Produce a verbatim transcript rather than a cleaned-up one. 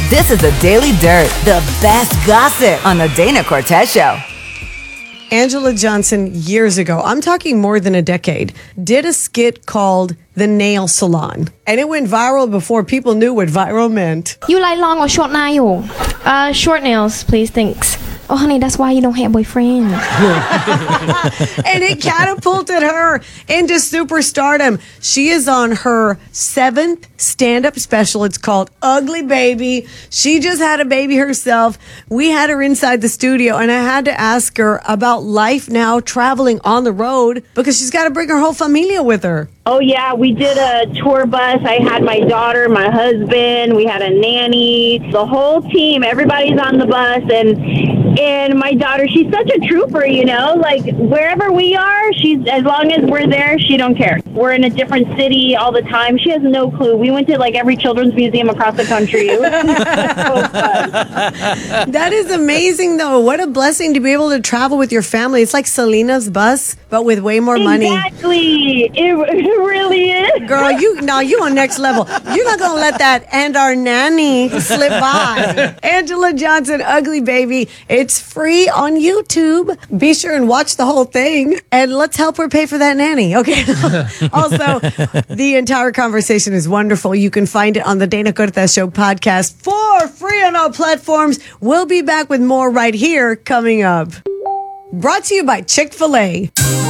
This is the Daily Dirt, the best gossip on the Dana Cortez Show. Angela Johnson, years ago, I'm talking more than a decade, did a skit called The Nail Salon. And it went viral before people knew what viral meant. You like long or short nail? Uh, short nails, please, thanks. Oh, honey, that's why you don't have a boyfriend. And it catapulted her into superstardom. She is on her seventh stand-up special. It's called Ugly Baby. She just had a baby herself. We had her inside the studio, and I had to ask her about life now, traveling on the road, because she's got to bring her whole familia with her. Oh, yeah, we did a tour bus. I had my daughter, my husband, we had a nanny, the whole team, everybody's on the bus, and and my daughter, she's such a trooper, you know, like wherever we are, she's, as long as we're there, she don't care. We're in a different city all the time. She has no clue. We went to like every children's museum across the country. It was so fun. That is amazing, though. What a blessing to be able to travel with your family. It's like Selena's bus, but with way more money. Exactly. It, it really is. Girl, you now you on next level. You're not gonna let that and our nanny slip by. Angela Johnson, Ugly Baby. It's free on YouTube. Be sure and watch the whole thing, and let's help her pay for that nanny. Okay. Also, the entire conversation is wonderful. You can find it on the Dana Cortez Show podcast for free on all platforms. We'll be back with more right here coming up. Brought to you by Chick-fil-A.